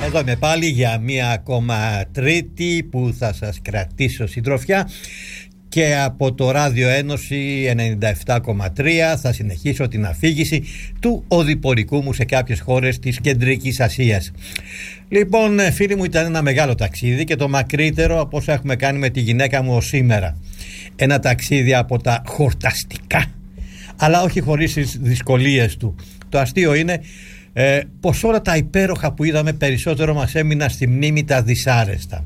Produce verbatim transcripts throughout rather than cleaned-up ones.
Εδώ είμαι πάλι για μία ακόμα Τρίτη που θα σας κρατήσω συντροφιά και από το Ράδιο Ένωση ενενήντα επτά κόμμα τρία θα συνεχίσω την αφήγηση του οδηπορικού μου σε κάποιες χώρες της Κεντρικής Ασίας. Λοιπόν, φίλοι μου, ήταν ένα μεγάλο ταξίδι και το μακρύτερο από όσα έχουμε κάνει με τη γυναίκα μου ως σήμερα. Ένα ταξίδι από τα χορταστικά, αλλά όχι χωρίς τις δυσκολίες του. Το αστείο είναι ε, πως όλα τα υπέροχα που είδαμε περισσότερο μας έμειναν στη μνήμη τα δυσάρεστα.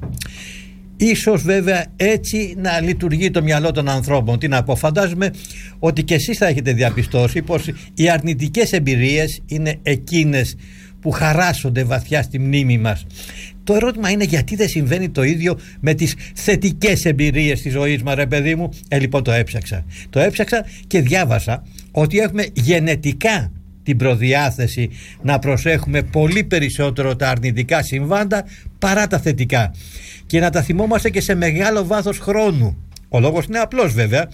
Ίσως βέβαια έτσι να λειτουργεί το μυαλό των ανθρώπων. Τι να πω, φαντάζομαι ότι και εσείς θα έχετε διαπιστώσει πως οι αρνητικές εμπειρίες είναι εκείνες που χαράσσονται βαθιά στη μνήμη μας. Το ερώτημα είναι γιατί δεν συμβαίνει το ίδιο με τις θετικές εμπειρίες της ζωής μας, ρε παιδί μου. Ε, λοιπόν το έψαξα. Το έψαξα και διάβασα ότι έχουμε γενετικά την προδιάθεση να προσέχουμε πολύ περισσότερο τα αρνητικά συμβάντα παρά τα θετικά και να τα θυμόμαστε και σε μεγάλο βάθος χρόνου. Ο λόγος είναι απλός βέβαια,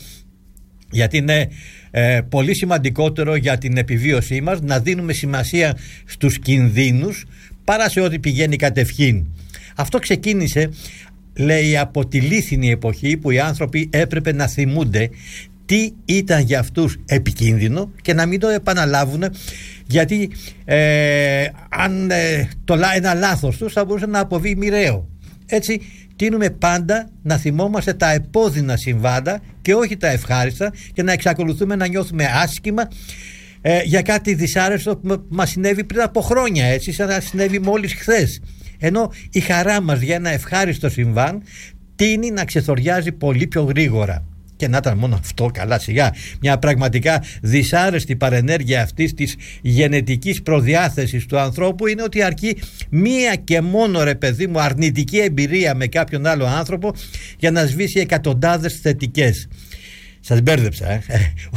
γιατί είναι ε, πολύ σημαντικότερο για την επιβίωσή μας να δίνουμε σημασία στους κινδύνους παρά σε ό,τι πηγαίνει κατευχήν. Αυτό ξεκίνησε, λέει, από τη λίθινη εποχή που οι άνθρωποι έπρεπε να θυμούνται τι ήταν για αυτούς επικίνδυνο και να μην το επαναλάβουν, γιατί ε, αν ε, το, ένα λάθος τους θα μπορούσε να αποβεί μοιραίο. Έτσι τείνουμε πάντα να θυμόμαστε τα επώδυνα συμβάντα και όχι τα ευχάριστα και να εξακολουθούμε να νιώθουμε άσχημα ε, για κάτι δυσάρεστο που μας συνέβη πριν από χρόνια, έτσι, σαν να συνέβη μόλις χθες. Ενώ η χαρά μας για ένα ευχάριστο συμβάν τείνει να ξεθοριάζει πολύ πιο γρήγορα. Και να ήταν μόνο αυτό, καλά σιγά, μια πραγματικά δυσάρεστη παρενέργεια αυτής της γενετικής προδιάθεσης του ανθρώπου είναι ότι αρκεί μία και μόνο, ρε παιδί μου, αρνητική εμπειρία με κάποιον άλλο άνθρωπο για να σβήσει εκατοντάδες θετικές. Σας μπέρδεψα, ε?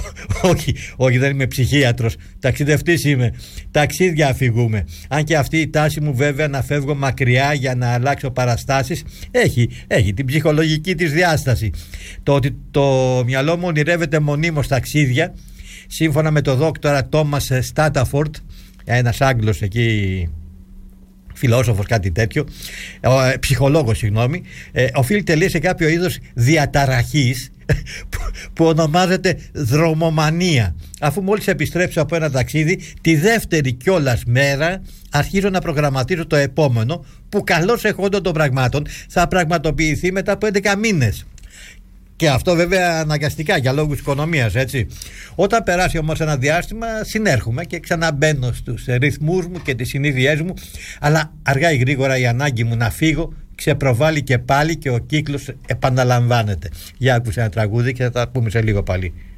όχι, όχι, δεν είμαι ψυχίατρος, ταξιδευτής είμαι. Ταξίδια αφηγούμε. Αν και αυτή η τάση μου βέβαια να φεύγω μακριά για να αλλάξω παραστάσεις έχει, έχει την ψυχολογική της διάσταση. Το ότι το μυαλό μου ονειρεύεται μονίμως ταξίδια, σύμφωνα με τον δόκτορα Τόμας Στάταφορντ, ένας Άγγλος εκεί, φιλόσοφος, κάτι τέτοιο, ε, ψυχολόγος, συγγνώμη, ε, οφείλεται, λέει, σε κάποιο είδος διαταραχής που, που ονομάζεται δρομομανία. Αφού μόλις επιστρέψω από ένα ταξίδι, τη δεύτερη κιόλας μέρα αρχίζω να προγραμματίζω το επόμενο, που καλώς εχόντων των πραγμάτων θα πραγματοποιηθεί μετά από έντεκα μήνες. Και αυτό βέβαια αναγκαστικά για λόγους οικονομίας, έτσι. Όταν περάσει όμως ένα διάστημα συνέρχομαι και ξαναμπαίνω στους ρυθμούς μου και τις συνήθειές μου, αλλά αργά ή γρήγορα η ανάγκη μου να φύγω ξεπροβάλλει και πάλι και ο κύκλος επαναλαμβάνεται. Για άκουσε ένα τραγούδι και θα τα πούμε σε λίγο πάλι.